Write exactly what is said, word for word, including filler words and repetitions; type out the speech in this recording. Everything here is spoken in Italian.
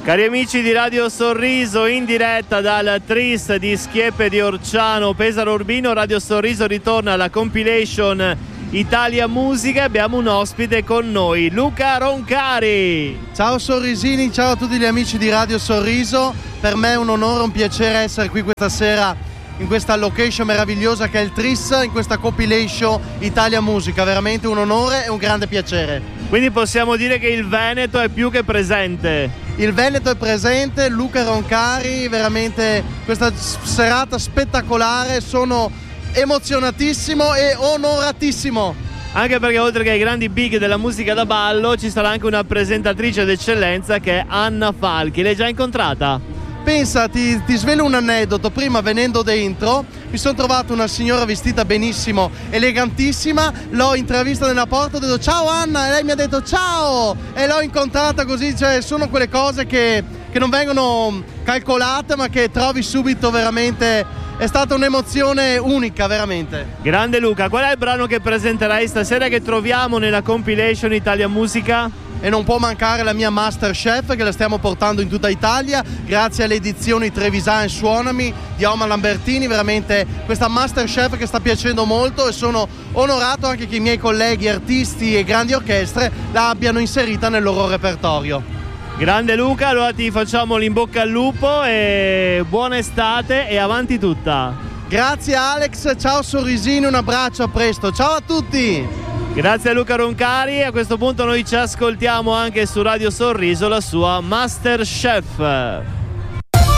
Cari amici di Radio Sorriso, in diretta dal Tris di Schiepe di Orciano, Pesaro Urbino, Radio Sorriso ritorna alla compilation Italia Musica. Abbiamo un ospite con noi, Luca Roncari. Ciao Sorrisini, ciao a tutti gli amici di Radio Sorriso. Per me è un onore, un piacere essere qui questa sera in questa location meravigliosa che è il Tris, in questa compilation Italia Musica. Veramente un onore e un grande piacere. Quindi possiamo dire che il Veneto è più che presente. Il Veneto è presente, Luca Roncari, veramente questa serata spettacolare, sono emozionatissimo e onoratissimo. Anche perché oltre che ai grandi big della musica da ballo ci sarà anche una presentatrice d'eccellenza che è Anna Falchi. L'hai già incontrata? Pensa, ti, ti svelo un aneddoto. Prima, venendo dentro, mi sono trovato una signora vestita benissimo, elegantissima. L'ho intravista nella porta, ho detto ciao Anna, e lei mi ha detto ciao, e l'ho incontrata così. Cioè, sono quelle cose che, che non vengono calcolate, ma che trovi subito. Veramente è stata un'emozione unica, veramente. Grande Luca, qual è il brano che presenterai stasera, che troviamo nella compilation Italia Musica? E non può mancare la mia Masterchef, che la stiamo portando in tutta Italia grazie alle edizioni Trevisan Suonami di Oma Lambertini. Veramente questa Masterchef che sta piacendo molto, e sono onorato anche che i miei colleghi artisti e grandi orchestre la abbiano inserita nel loro repertorio. Grande Luca, allora ti facciamo l'in bocca al lupo e buona estate e avanti tutta. Grazie Alex, ciao Sorrisini, un abbraccio, a presto, ciao a tutti. Grazie a Luca Roncari. A questo punto noi ci ascoltiamo anche su Radio Sorriso la sua Masterchef.